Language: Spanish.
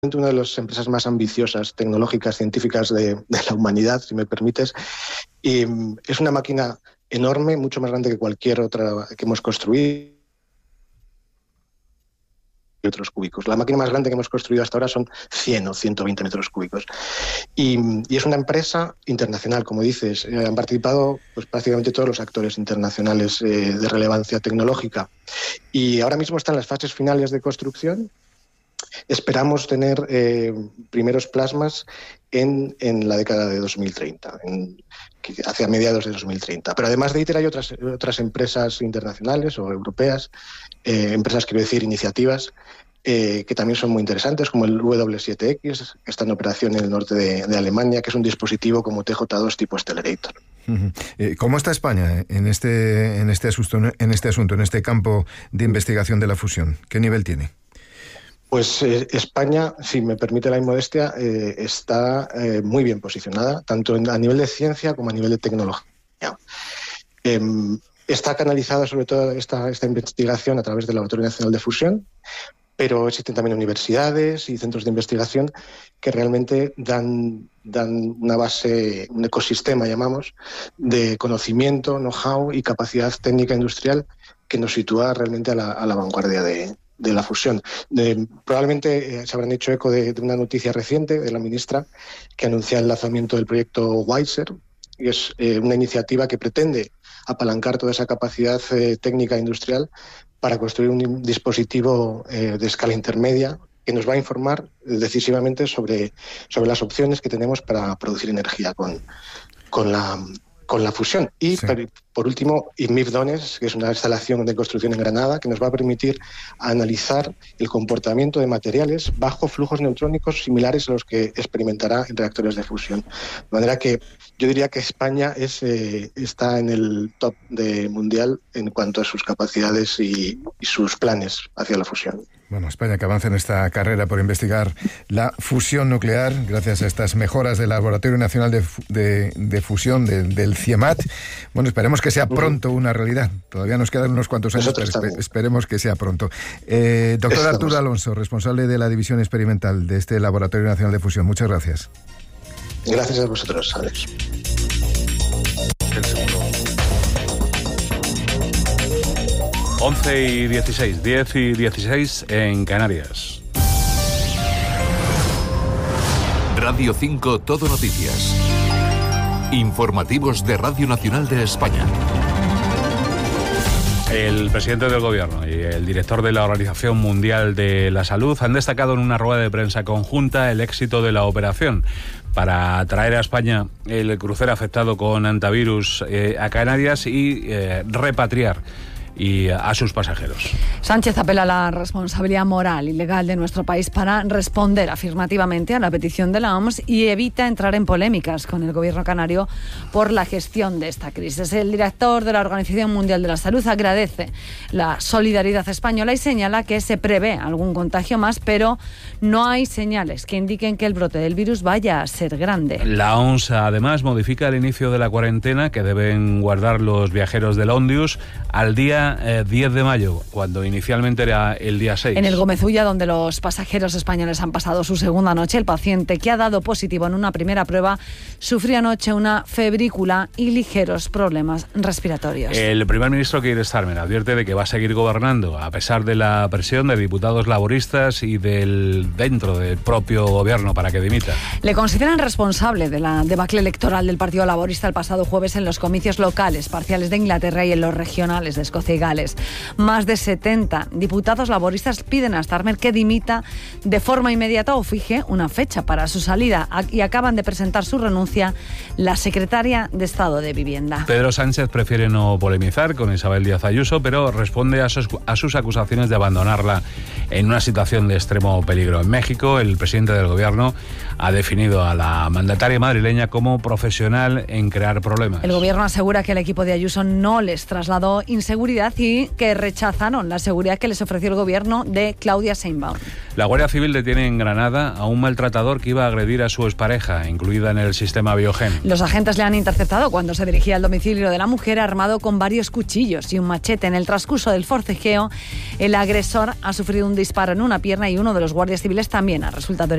una de las empresas más ambiciosas, tecnológicas, científicas de la humanidad, si me permites. Y es una máquina enorme, mucho más grande que cualquier otra que hemos construido. Metros cúbicos. La máquina más grande que hemos construido hasta ahora son 100 o 120 metros cúbicos. Y es una empresa internacional, como dices. Han participado pues, prácticamente todos los actores internacionales de relevancia tecnológica. Y ahora mismo están en las fases finales de construcción. Esperamos tener primeros plasmas en la década de 2030, hacia mediados de 2030. Pero además de ITER hay otras empresas internacionales o europeas, empresas, quiero decir, iniciativas, que también son muy interesantes, como el W7X, que está en operación en el norte de Alemania, que es un dispositivo como TJ2 tipo Accelerator. ¿Cómo está España en este asunto, en este campo de investigación de la fusión? ¿Qué nivel tiene? Pues España, si me permite la inmodestia, está muy bien posicionada, tanto a nivel de ciencia como a nivel de tecnología. Está canalizada sobre todo esta investigación a través del Laboratorio Nacional de Fusión, pero existen también universidades y centros de investigación que realmente dan una base, un ecosistema, llamamos, de conocimiento, know-how y capacidad técnica industrial que nos sitúa realmente a la vanguardia de la fusión. Probablemente se habrán hecho eco de una noticia reciente de la ministra que anuncia el lanzamiento del proyecto WISER, y es una iniciativa que pretende apalancar toda esa capacidad técnica industrial para construir un dispositivo de escala intermedia que nos va a informar decisivamente sobre las opciones que tenemos para producir energía con la fusión. Y sí. Por último, IMIF-DONES, que es una instalación de construcción en Granada, que nos va a permitir analizar el comportamiento de materiales bajo flujos neutrónicos similares a los que experimentará en reactores de fusión. De manera que yo diría que España está en el top mundial en cuanto a sus capacidades y sus planes hacia la fusión. Bueno, España que avanza en esta carrera por investigar la fusión nuclear gracias a estas mejoras del Laboratorio Nacional de Fusión del CIEMAT. Bueno, esperemos que sea pronto una realidad. Todavía nos quedan unos cuantos años, pero esperemos que sea pronto. Doctor Arturo Alonso, responsable de la División Experimental de este Laboratorio Nacional de Fusión. Muchas gracias. Gracias a vosotros, Alex. 11:16, 10:16 en Canarias. Radio 5 Todo Noticias. Informativos de Radio Nacional de España. El presidente del Gobierno y el director de la Organización Mundial de la Salud han destacado en una rueda de prensa conjunta el éxito de la operación para traer a España el crucero afectado con hantavirus a Canarias y repatriar a sus pasajeros. Sánchez apela a la responsabilidad moral y legal de nuestro país para responder afirmativamente a la petición de la OMS y evita entrar en polémicas con el gobierno canario por la gestión de esta crisis. El director de la Organización Mundial de la Salud agradece la solidaridad española y señala que se prevé algún contagio más, pero no hay señales que indiquen que el brote del virus vaya a ser grande. La OMS además modifica el inicio de la cuarentena que deben guardar los viajeros del Ondius al día 10 de mayo, cuando inicialmente era el día 6. En el Gómez Ulla, donde los pasajeros españoles han pasado su segunda noche, el paciente que ha dado positivo en una primera prueba sufrió anoche una febrícula y ligeros problemas respiratorios. El primer ministro Keir Starmer advierte de que va a seguir gobernando a pesar de la presión de diputados laboristas y dentro del propio gobierno para que dimita. Le consideran responsable de la debacle electoral del Partido Laborista el pasado jueves en los comicios locales parciales de Inglaterra y en los regionales de Escocia y Gales. Más de 70 diputados laboristas piden a Starmer que dimita de forma inmediata o fije una fecha para su salida, y acaban de presentar su renuncia la secretaria de Estado de Vivienda. Pedro Sánchez prefiere no polemizar con Isabel Díaz Ayuso, pero responde a sus acusaciones de abandonarla en una situación de extremo peligro. En México, el presidente del gobierno ha definido a la mandataria madrileña como profesional en crear problemas. El gobierno asegura que el equipo de Ayuso no les trasladó inseguridad y que rechazaron la seguridad que les ofreció el gobierno de Claudia Sheinbaum. La Guardia Civil detiene en Granada a un maltratador que iba a agredir a su expareja, incluida en el sistema Biogen. Los agentes le han interceptado cuando se dirigía al domicilio de la mujer armado con varios cuchillos y un machete. En el transcurso del forcejeo, el agresor ha sufrido un disparo en una pierna y uno de los guardias civiles también ha resultado herido.